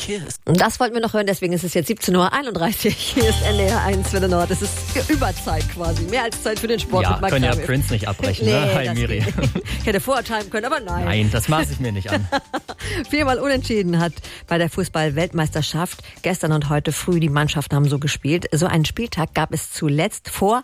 Kiss. Und das wollten wir noch hören, deswegen ist es jetzt 17:31 Uhr. Hier ist NDR 1 Welle Nord. Es ist Überzeit quasi. Mehr als Zeit für den Sport. Ja, mit Marc können ja Davis. Prince nicht abbrechen. Nee, Ne? Hi, das Miri. geht nicht. Ich hätte vorher timen können, aber nein. Nein, das maße ich mir nicht an. 4-mal unentschieden hat bei der Fußball-Weltmeisterschaft gestern und heute früh die Mannschaften haben so gespielt. So einen Spieltag gab es zuletzt vor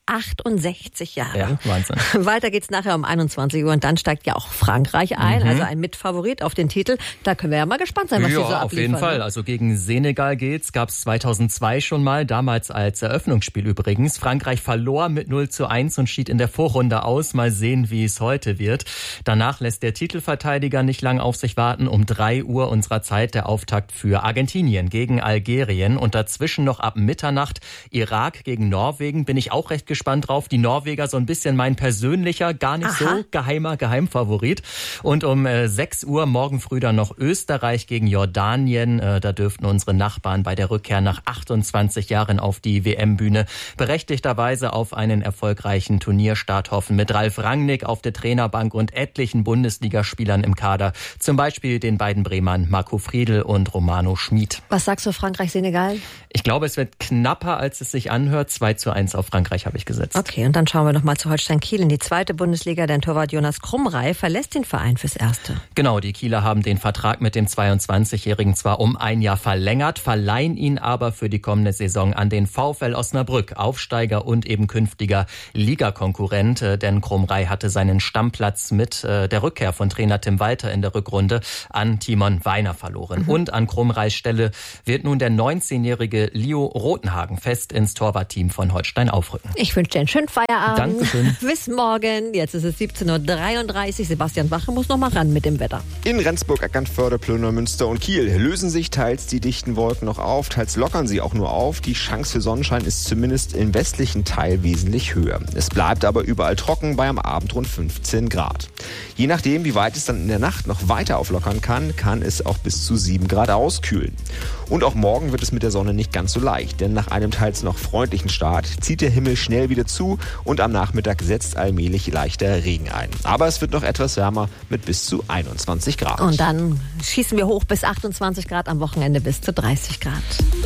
68 Jahren. Ja, Wahnsinn. Weiter geht's nachher um 21 Uhr und dann steigt ja auch Frankreich ein, also ein Mitfavorit auf den Titel. Da können wir ja mal gespannt sein, was die so abliefern. Auf jeden Fall. Also gegen Senegal gab's 2002 schon mal, damals als Eröffnungsspiel übrigens. Frankreich verlor mit 0:1 und schied in der Vorrunde aus. Mal sehen, wie es heute wird. Danach lässt der Titelverteidiger nicht lang auf sich warten. Um 3 Uhr unserer Zeit der Auftakt für Argentinien gegen Algerien und dazwischen noch ab Mitternacht Irak gegen Norwegen. Bin ich auch recht gespannt drauf. Die Norweger so ein bisschen mein persönlicher, gar nicht so geheimer Geheimfavorit. Und um 6 Uhr morgen früh dann noch Österreich gegen Jordanien. Da dürften unsere Nachbarn bei der Rückkehr nach 28 Jahren auf die WM-Bühne berechtigterweise auf einen erfolgreichen Turnierstart hoffen. Mit Ralf Rangnick auf der Trainerbank und etlichen Bundesligaspielern im Kader. Zum Beispiel den beiden Bremern Marco Friedl und Romano Schmid. Was sagst du, Frankreich-Senegal? Ich glaube, es wird knapper, als es sich anhört. 2:1 auf Frankreich habe ich gesetzt. Okay, und dann schauen wir noch mal zu Holstein Kiel in die zweite Bundesliga. Denn Torwart Jonas Krumrei verlässt den Verein fürs Erste. Genau, die Kieler haben den Vertrag mit dem 22-Jährigen zwar um 1 Jahr verlängert, verleihen ihn aber für die kommende Saison an den VfL Osnabrück, Aufsteiger und eben künftiger Ligakonkurrent. Denn Krumrei hatte seinen Stammplatz mit der Rückkehr von Trainer Tim Walter in der Rückrunde an Timon Weiner verloren. Und an Krumreis Stelle wird nun der 19-jährige Leo Rotenhagen fest ins Torwartteam von Holstein aufrücken. Ich wünsche dir einen schönen Feierabend. Dankeschön. Bis morgen. Jetzt ist es 17:33 Uhr. Sebastian Wache muss noch mal ran mit dem Wetter. In Rendsburg, Eckernförde, Plöner, Münster und Kiel lösen sich teils die dichten Wolken noch auf, teils lockern sie auch nur auf. Die Chance für Sonnenschein ist zumindest im westlichen Teil wesentlich höher. Es bleibt aber überall trocken bei am Abend rund 15 Grad. Je nachdem, wie weit es dann in der Nacht noch weiter auflockern kann es auch bis zu 7 Grad auskühlen. Und auch morgen wird es mit der Sonne nicht ganz so leicht, denn nach einem teils noch freundlichen Start zieht der Himmel schnell wieder zu und am Nachmittag setzt allmählich leichter Regen ein. Aber es wird noch etwas wärmer mit bis zu 21 Grad. Und dann schießen wir hoch bis 28 Grad, am Wochenende bis zu 30 Grad.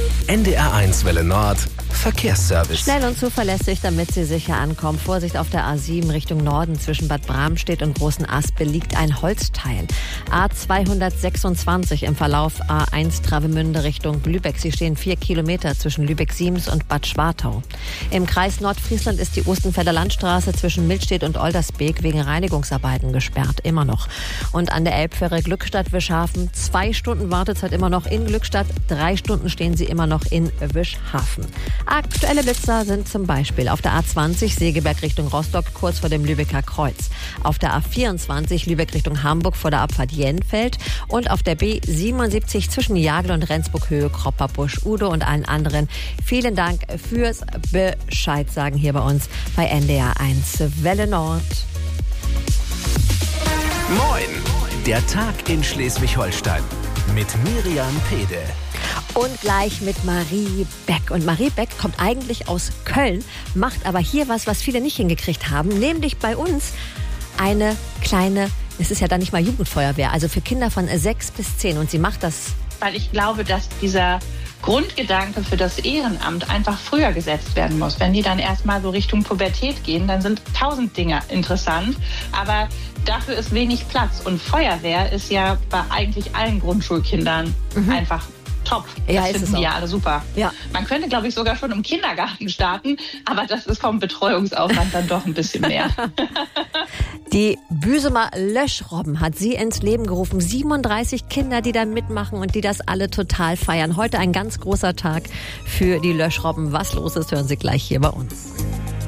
NDR 1 Welle Nord, Verkehrsservice. Schnell und zuverlässig, damit Sie sicher ankommen. Vorsicht auf der A7 Richtung Norden zwischen Bad Bramstedt und Großen Aspe liegt ein Holzteil. A226 im Verlauf A1 Travemünde Richtung Lübeck. Sie stehen 4 Kilometer zwischen Lübeck-Siems und Bad Schwartau. Im Kreis Nordfriesland ist die Ostenfelder Landstraße zwischen Milstedt und Oldersbeek wegen Reinigungsarbeiten gesperrt. Immer noch. Und an der Elbfähre Glückstadt-Wischhafen 2 Stunden Wartezeit immer noch in Glückstadt. 3 Stunden stehen Sie immer noch in Wischhafen. Aktuelle Blitzer sind zum Beispiel auf der A20 Segeberg Richtung Rostock kurz vor dem Lübecker Kreuz. Auf der A24 Lübeck Richtung Hamburg vor der Abfahrt Jenfeld. Und auf der B77 zwischen Jagel und Rendsburg-Höhe, Kropperbusch, Udo und allen anderen. Vielen Dank fürs Bescheid sagen hier bei uns bei NDR 1 Welle Nord. Moin, der Tag in Schleswig-Holstein mit Miriam Pede. Und gleich mit Marie Beck. Und Marie Beck kommt eigentlich aus Köln, macht aber hier was viele nicht hingekriegt haben, nämlich bei uns eine kleine, es ist ja dann nicht mal Jugendfeuerwehr, also für Kinder von 6 bis 10. Und sie macht das. Weil ich glaube, dass dieser Grundgedanke für das Ehrenamt einfach früher gesetzt werden muss. Wenn die dann erstmal so Richtung Pubertät gehen, dann sind 1000 Dinge interessant, aber dafür ist wenig Platz. Und Feuerwehr ist ja bei eigentlich allen Grundschulkindern einfach top. Ja, das ist finden es die ja auch. alle super. Ja. Man könnte, glaube ich, sogar schon im Kindergarten starten, aber das ist vom Betreuungsaufwand dann doch ein bisschen mehr. Die Büsumer Löschrobben hat sie ins Leben gerufen. 37 Kinder, die da mitmachen und die das alle total feiern. Heute ein ganz großer Tag für die Löschrobben. Was los ist, hören Sie gleich hier bei uns.